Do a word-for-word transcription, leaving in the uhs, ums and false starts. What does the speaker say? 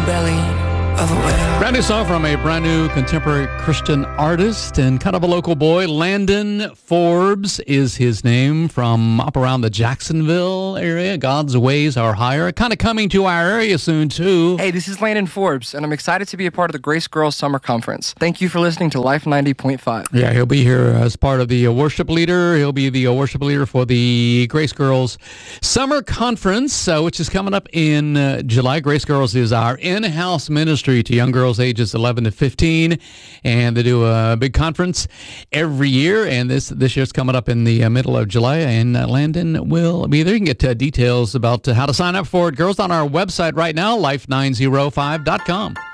belly of a whale. Brand new song from a brand new contemporary Christian artist and kind of a local boy. Landon Forbes is his name, from up around the Jacksonville area. God's ways are higher. Kind of coming to our area soon, too. Hey, this is Landon Forbes, and I'm excited to be a part of the Grace Girls Summer Conference. Thank you for listening to Life ninety point five. Yeah, he'll be here as part of the uh, worship leader. He'll be the uh, worship leader for the Grace Girls Summer Conference, uh, which is coming up in uh, July. Grace Girls is our in-house ministry to young girls ages eleven to fifteen, and they do a big conference every year, and this this year's coming up in the uh, middle of July, and uh, Landon will be there. You can get uh, details about uh, how to sign up for it, girls, on our website right now, life nine oh five dot com.